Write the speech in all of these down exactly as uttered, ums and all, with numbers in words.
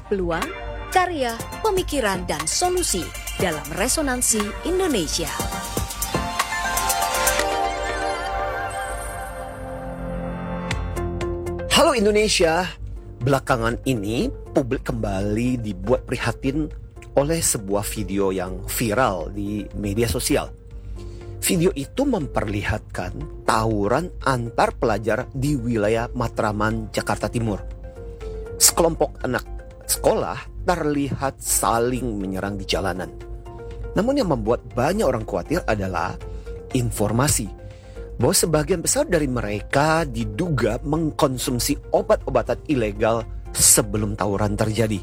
peluang, karya, pemikiran, dan solusi dalam Resonansi Indonesia. Halo Indonesia, belakangan ini publik kembali dibuat prihatin oleh sebuah video yang viral di media sosial. Video itu memperlihatkan tawuran antar pelajar di wilayah Matraman, Jakarta Timur. Sekelompok anak sekolah terlihat saling menyerang di jalanan. Namun yang membuat banyak orang khawatir adalah informasi bahwa sebagian besar dari mereka diduga mengkonsumsi obat-obatan ilegal sebelum tawuran terjadi.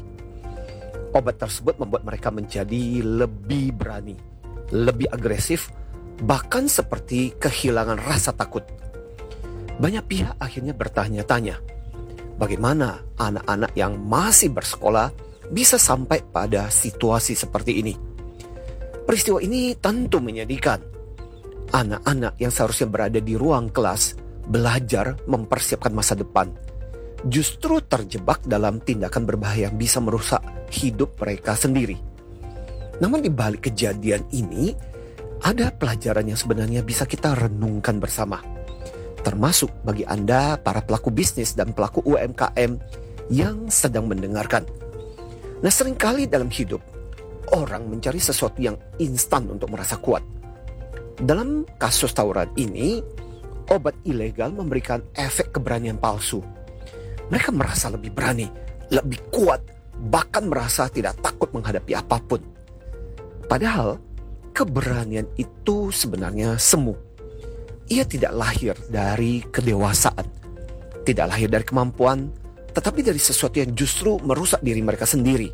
Obat tersebut membuat mereka menjadi lebih berani, lebih agresif, bahkan seperti kehilangan rasa takut. Banyak pihak akhirnya bertanya-tanya, bagaimana anak-anak yang masih bersekolah bisa sampai pada situasi seperti ini? Peristiwa ini tentu menyedihkan. Anak-anak yang seharusnya berada di ruang kelas, belajar mempersiapkan masa depan, justru terjebak dalam tindakan berbahaya yang bisa merusak hidup mereka sendiri. Namun di balik kejadian ini, ada pelajaran yang sebenarnya bisa kita renungkan bersama. Termasuk bagi Anda, para pelaku bisnis dan pelaku U M K M yang sedang mendengarkan. Nah, seringkali dalam hidup, orang mencari sesuatu yang instan untuk merasa kuat. Dalam kasus tawuran ini, obat ilegal memberikan efek keberanian palsu. Mereka merasa lebih berani, lebih kuat, bahkan merasa tidak takut menghadapi apapun. Padahal, keberanian itu sebenarnya semu. Ia tidak lahir dari kedewasaan, tidak lahir dari kemampuan, tetapi dari sesuatu yang justru merusak diri mereka sendiri.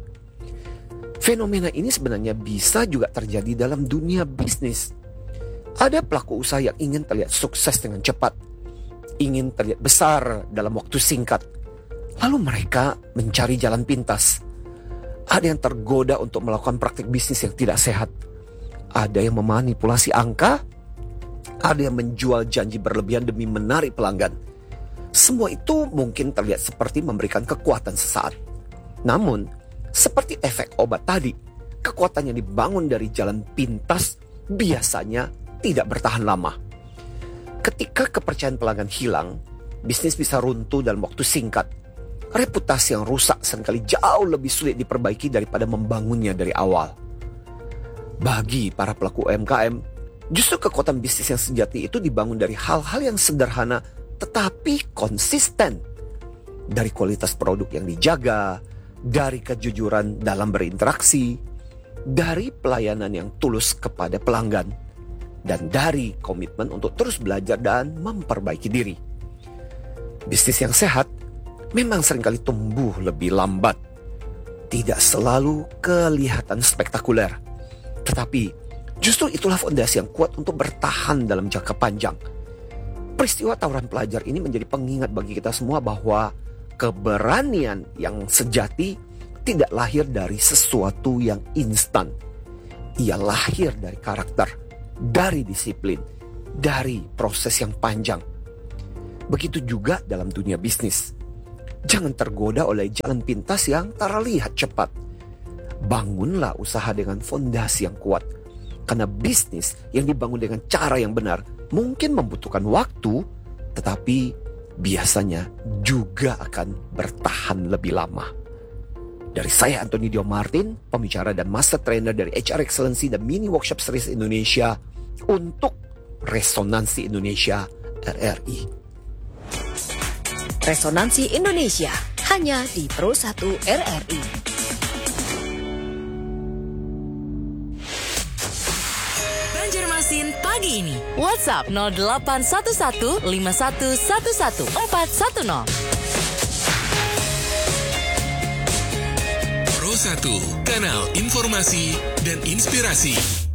Fenomena ini sebenarnya bisa juga terjadi dalam dunia bisnis. Ada pelaku usaha yang ingin terlihat sukses dengan cepat, ingin terlihat besar dalam waktu singkat. Lalu mereka mencari jalan pintas. Ada yang tergoda untuk melakukan praktik bisnis yang tidak sehat. Ada yang memanipulasi angka. Ada yang menjual janji berlebihan demi menarik pelanggan. Semua itu mungkin terlihat seperti memberikan kekuatan sesaat. Namun, seperti efek obat tadi, kekuatan yang dibangun dari jalan pintas biasanya tidak bertahan lama. Ketika kepercayaan pelanggan hilang, bisnis bisa runtuh dalam waktu singkat. Reputasi yang rusak seringkali jauh lebih sulit diperbaiki daripada membangunnya dari awal. Bagi para pelaku U M K M, justru kekuatan bisnis yang sejati itu dibangun dari hal-hal yang sederhana tetapi konsisten. Dari kualitas produk yang dijaga, dari kejujuran dalam berinteraksi, dari pelayanan yang tulus kepada pelanggan, dan dari komitmen untuk terus belajar dan memperbaiki diri. Bisnis yang sehat memang seringkali tumbuh lebih lambat. Tidak selalu kelihatan spektakuler. Tetapi justru itulah fondasi yang kuat untuk bertahan dalam jangka panjang. Peristiwa tawuran pelajar ini menjadi pengingat bagi kita semua bahwa keberanian yang sejati tidak lahir dari sesuatu yang instan. Ia lahir dari karakter, dari disiplin, dari proses yang panjang. Begitu juga dalam dunia bisnis. Jangan tergoda oleh jalan pintas yang terlihat cepat. Bangunlah usaha dengan fondasi yang kuat. Karena bisnis yang dibangun dengan cara yang benar mungkin membutuhkan waktu, tetapi biasanya juga akan bertahan lebih lama. Dari saya Antoni Dio Martin, pembicara dan master trainer dari H R Excellency dan Mini Workshop Series Indonesia untuk Resonansi Indonesia R R I. Resonansi Indonesia hanya di Pro satu R R I. Banjarmasin pagi ini. WhatsApp nol delapan satu satu lima satu satu satu empat satu nol. Pro satu, kanal informasi dan inspirasi.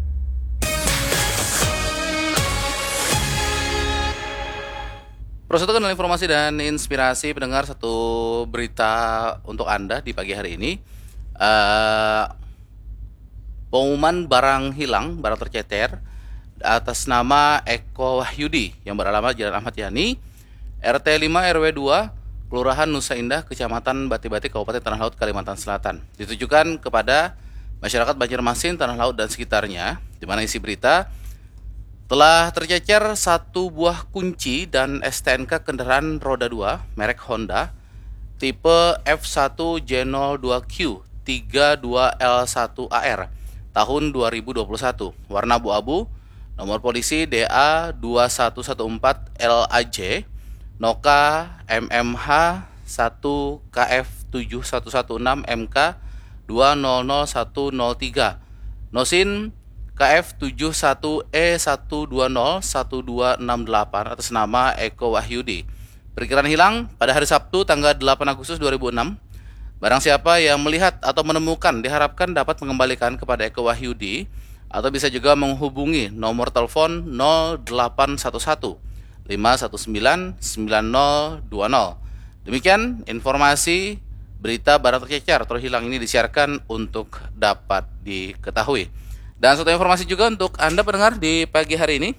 Pro satu kanal informasi dan inspirasi, pendengar, satu berita untuk Anda di pagi hari ini. Uh, pengumuman barang hilang, barang tercecer atas nama Eko Wahyudi yang beralamat Jalan Ahmad Yani, R T lima R W dua, Kelurahan Nusa Indah, Kecamatan Bati-Bati, Kabupaten Tanah Laut, Kalimantan Selatan. Ditujukan kepada masyarakat Banjarmasin, Tanah Laut, dan sekitarnya, di mana isi berita telah tercecer satu buah kunci dan S T N K kendaraan roda dua merek Honda tipe F satu J nol dua Q tiga dua L satu A R tahun dua ribu dua puluh satu, warna abu-abu, nomor polisi D A dua satu satu empat L A J, Noka M M H satu K F tujuh satu satu enam M K dua nol nol satu nol tiga, Nosin K F tujuh satu E satu dua nol satu dua enam delapan atas nama Eko Wahyudi. Perkiraan hilang pada hari Sabtu tanggal delapan Agustus dua ribu enam. Barang siapa yang melihat atau menemukan diharapkan dapat mengembalikan kepada Eko Wahyudi atau bisa juga menghubungi nomor telepon nol delapan satu satu lima satu sembilan sembilan nol dua nol. Demikian informasi berita barang tercecer atau hilang ini disiarkan untuk dapat diketahui. Dan satu informasi juga untuk Anda pendengar di pagi hari ini.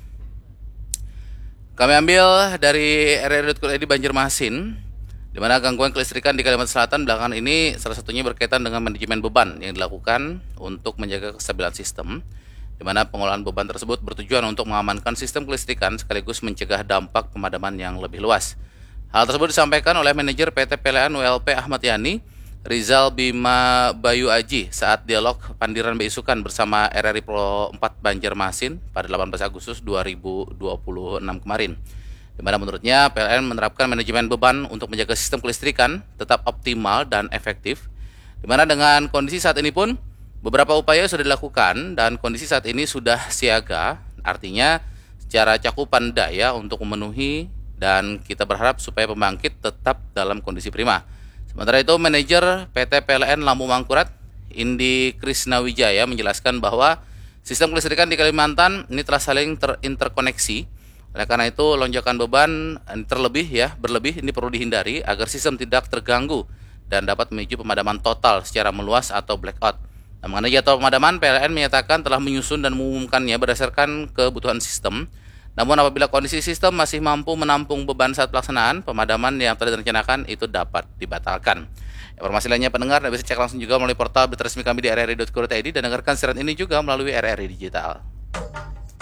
Kami ambil dari r r i dot co dot i d Banjarmasin, di mana gangguan kelistrikan di Kalimantan Selatan belakangan ini salah satunya berkaitan dengan manajemen beban yang dilakukan untuk menjaga kestabilan sistem, di mana pengolahan beban tersebut bertujuan untuk mengamankan sistem kelistrikan sekaligus mencegah dampak pemadaman yang lebih luas. Hal tersebut disampaikan oleh manajer P T P L N W L P Ahmad Yani, Rizal Bima Bayu Aji saat dialog Pandiran Beisukan bersama R R I Pro empat Banjarmasin pada delapan belas Agustus dua ribu dua puluh enam kemarin. Di mana menurutnya P L N menerapkan manajemen beban untuk menjaga sistem kelistrikan tetap optimal dan efektif. Di mana dengan kondisi saat ini pun beberapa upaya sudah dilakukan dan kondisi saat ini sudah siaga, artinya secara cakupan daya untuk memenuhi, dan kita berharap supaya pembangkit tetap dalam kondisi prima. Sementara itu, manajer P T P L N Lampu Mangkurat, Indi Krisnawijaya, menjelaskan bahwa sistem kelistrikan di Kalimantan ini telah saling terinterkoneksi. Oleh karena itu, lonjakan beban terlebih ya berlebih ini perlu dihindari agar sistem tidak terganggu dan dapat memicu pemadaman total secara meluas atau blackout. Nah, mengenai jadwal pemadaman, P L N menyatakan telah menyusun dan mengumumkannya berdasarkan kebutuhan sistem. Namun apabila kondisi sistem masih mampu menampung beban saat pelaksanaan, pemadaman yang telah direncanakan itu dapat dibatalkan. Informasi lainnya pendengar bisa cek langsung juga melalui portal berita resmi kami di r r i dot co dot i d dan dengarkan siaran ini juga melalui R R I Digital.